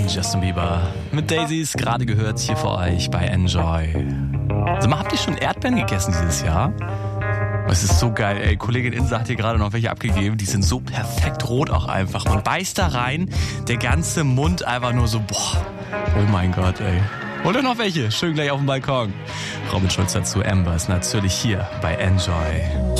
Justin Bieber mit Daisies, gerade gehört hier für euch bei Enjoy. Sag mal, habt ihr schon Erdbeeren gegessen dieses Jahr? Es ist so geil, ey. Kollegin Insa hat hier gerade noch welche abgegeben. Die sind so perfekt rot auch einfach. Man beißt da rein, der ganze Mund einfach nur so, boah, oh mein Gott, ey. Oder noch welche? Schön gleich auf dem Balkon. Robin Schulz dazu, Amber ist natürlich hier bei Enjoy.